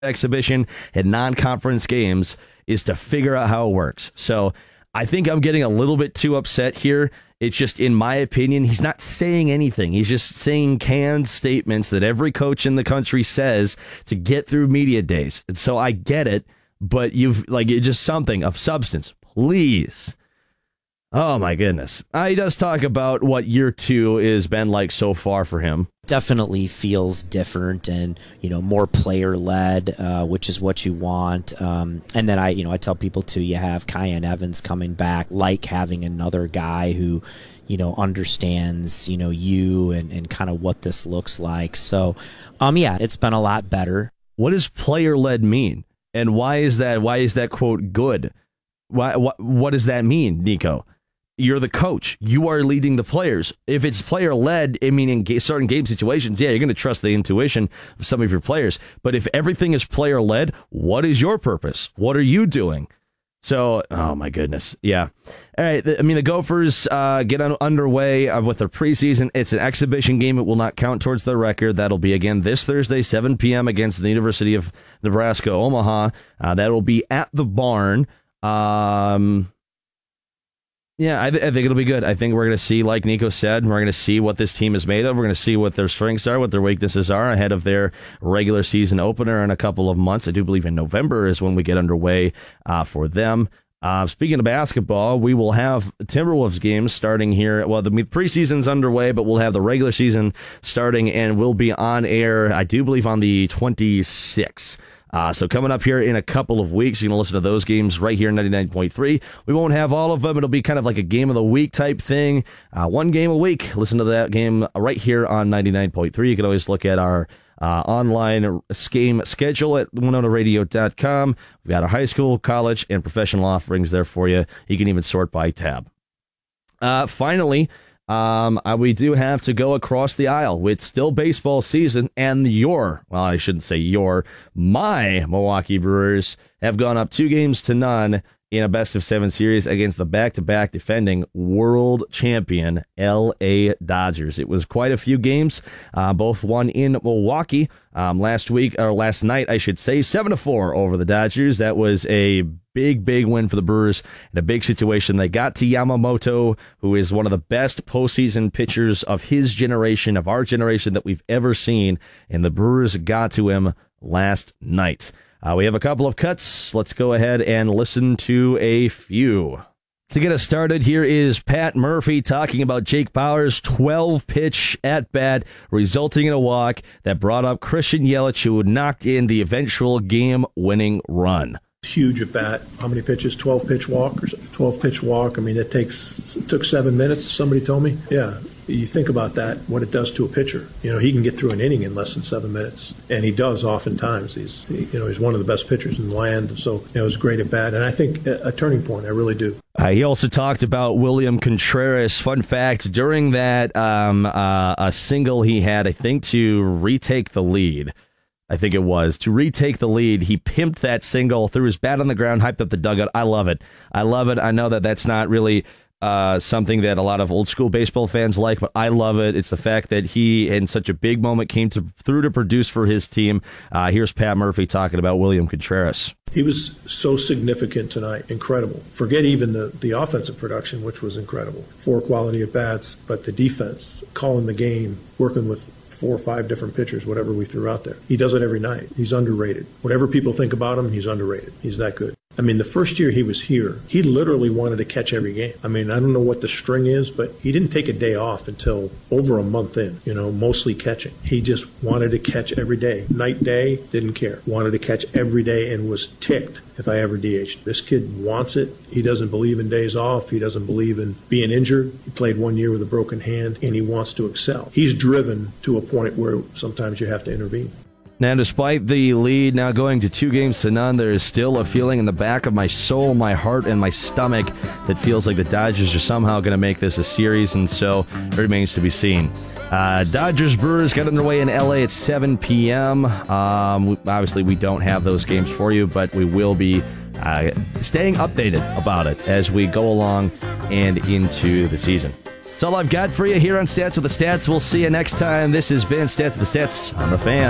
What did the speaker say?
exhibition and non-conference games is to figure out how it works. So I think I'm getting a little bit too upset here. It's just, in my opinion, he's not saying anything. He's just saying canned statements that every coach in the country says to get through media days. And so I get it, but it's just something of substance, please. Oh, my goodness. He does talk about what year 2 has been like so far for him. Definitely feels different and, more player-led, which is what you want. And then I tell people, too, you have Kyan Evans coming back, like having another guy who, understands, you and kind of what this looks like. So, it's been a lot better. What does player-led mean? And why is that quote good? What does that mean, Nico? You're the coach. You are leading the players. If it's player-led, in certain game situations, you're going to trust the intuition of some of your players. But if everything is player-led, what is your purpose? What are you doing? So, oh my goodness. Yeah. All right. The Gophers get underway with their preseason. It's an exhibition game. It will not count towards their record. That'll be, again, this Thursday, 7 p.m. against the University of Nebraska, Omaha. That will be at the Barn. Yeah, I think it'll be good. I think we're going to see, like Nico said, we're going to see what this team is made of. We're going to see what their strengths are, what their weaknesses are ahead of their regular season opener in a couple of months. I do believe in November is when we get underway for them. Speaking of basketball, we will have Timberwolves games starting here. Well, the preseason's underway, but we'll have the regular season starting, and we'll be on air, I do believe, on the 26th. So coming up here in a couple of weeks, you can listen to those games right here in 99.3. We won't have all of them. It'll be kind of like a game of the week type thing. One game a week. Listen to that game right here on 99.3. You can always look at our online game schedule at WinonaRadio.com. We've got our high school, college, and professional offerings there for you. You can even sort by tab. Finally, we do have to go across the aisle. It's still baseball season, and my Milwaukee Brewers have gone up 2-0 in a best-of-7 series against the back-to-back defending world champion L.A. Dodgers. It was quite a few games, both won in Milwaukee last night, I should say, 7-4 over the Dodgers. That was a big win for the Brewers in a big situation. They got to Yamamoto, who is one of the best postseason pitchers of his generation, of our generation, that we've ever seen, and the Brewers got to him last night. We have a couple of cuts. Let's go ahead and listen to a few. To get us started, here is Pat Murphy talking about Jake Bauer's 12-pitch at-bat, resulting in a walk that brought up Christian Yelich, who knocked in the eventual game-winning run. Huge at bat. How many pitches? 12-pitch walk? 12-pitch walk. It took 7 minutes, somebody told me. Yeah. You think about that, what it does to a pitcher. He can get through an inning in less than 7 minutes, and he does oftentimes. He's one of the best pitchers in the land, so it was great at bat, and I think a turning point. I really do. He also talked about William Contreras. Fun fact: during that a single he had, I think, to retake the lead. He pimped that single, threw his bat on the ground, hyped up the dugout. I love it. I know that's not really something that a lot of old school baseball fans like, but I love it. It's the fact that he, in such a big moment, came through to produce for his team. Here's Pat Murphy talking about William Contreras. He was so significant tonight. Incredible. Forget even the offensive production, which was incredible. 4 quality at bats, but the defense, calling the game, working with 4 or 5 different pitchers, whatever we threw out there. He does it every night. He's underrated. Whatever people think about him, he's underrated. He's that good. The first year he was here, he literally wanted to catch every game. I don't know what the string is, but he didn't take a day off until over a month in, mostly catching. He just wanted to catch every day. Night, day, didn't care. Wanted to catch every day and was ticked if I ever DH'd. This kid wants it. He doesn't believe in days off. He doesn't believe in being injured. He played 1 year with a broken hand, and he wants to excel. He's driven to a point where sometimes you have to intervene. Now, despite the lead now going to 2-0, there is still a feeling in the back of my soul, my heart, and my stomach that feels like the Dodgers are somehow going to make this a series, and so it remains to be seen. Dodgers Brewers got underway in L.A. at 7 p.m. Obviously, we don't have those games for you, but we will be staying updated about it as we go along and into the season. That's all I've got for you here on Stats with the Stats. We'll see you next time. This has been Stats with the Stats on The Fan.